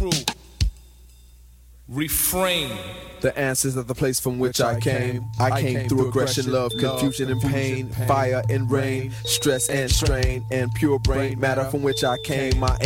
refrain. The answers of the place from which I came. I came through aggression, love, confusion and pain, fire and rain, stress and strain, and pure brain matter from which I came. My